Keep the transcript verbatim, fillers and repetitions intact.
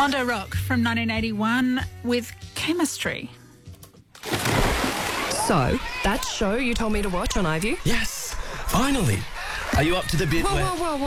Mondo Rock from nineteen eighty-one with Chemistry. So, that show you told me to watch on iView? Yes, finally. Are you up to the bit Whoa, where... whoa, whoa, whoa.